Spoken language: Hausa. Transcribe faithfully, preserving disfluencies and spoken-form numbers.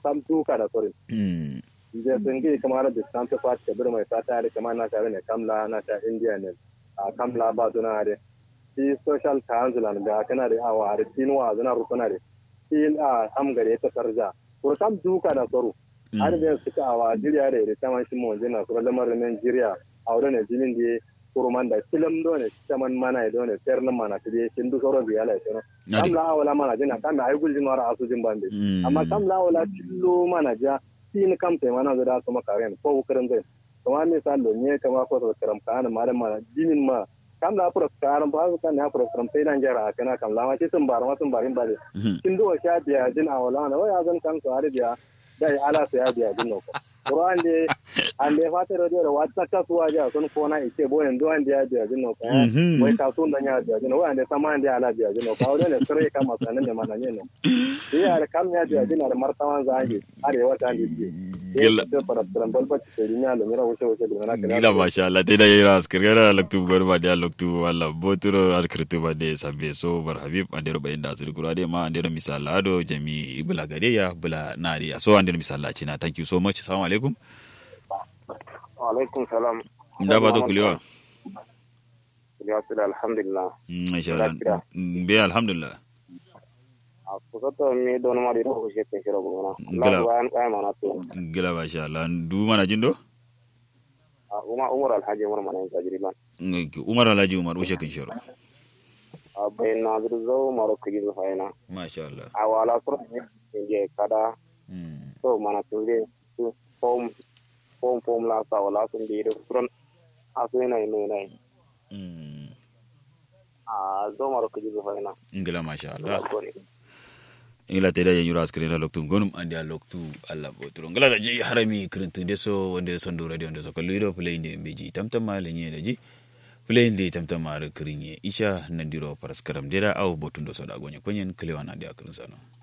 kam duka da sorin mm je sun gi kamar da san ta fat kabir mai fata da kamar na tare ne kamla na ta India ne a kamla ba tuna da shi social council an ga kana da awa da tinwa zana rukuna da shi a am gare ta sarja ko kam duka da soro har da suka awa jiriya da da taman shi mu jina ko lamarin Nigeria a wurin jinin da kuruman da film dole taman mana dole ternan mana tide shin du soro biya la sai kam la wala mana jina kam ai guljin wara asujin bande amma kam la wala tillo mana ja tin kam te mana da kuma karen ko ukurin zai kuma ne sallo ne kama ko to karam kana malam mana jinin ma kam la pro karam ba kan ya pro karam sai nan jara kana kam la ma ce sun bar ma sun barin bare kin do sha biya jin awala na waya zan kan so are biya dai ala sai ya biya jin no Quran de ande fatero de wata ta suwa ja sun kona ite boyen do ande ya biya jin no ka wai ka sun dan ya biya jin wai ande sama ande ala biya jin no ka wala ne sare ka masanan ne mana ne no ya kam ya biya jin da martawan zangi are wata ande gila gila masha Allah dai da yira skirgara laktu gorba da laktu wala boturo alkritu ba de sabbe so bar habib ande roba inda asiri kurade ma ande misala ado jami ibla gade ya bula nari so ande misala cina thank you so much assalamu alaikum wa alaikum salam nda ba do kuliwa ya alhamdulillah masha Allah be alhamdulillah Kusato mi don mari ro je te shiro gona. Gila. Wan kai mana to. Gila masha Allah du mana jindo Uma Umar Alhaji Umar mana tajriban. ngi Umar Alhaji Umar ushe kin shiro Abai na zo maro kiji zo faina. masha Allah Awala sur je kada mm to mana tunde to form form form la sa wala sun de restaurant asu ina ina ina. mm Ah zo maro kiji zo faina. ngila masha Allah ila teda ya yura askrin la loktu gonum andi a loktu alla botro ngala da ji harami krintu deso wonde sondo radio ndeso ko lido play ndi beji tamtama lenye da ji play ndi tamtama re krinye isha nandiro paraskaram deda aw botundo soda gonye konyen klewana dia akrin sano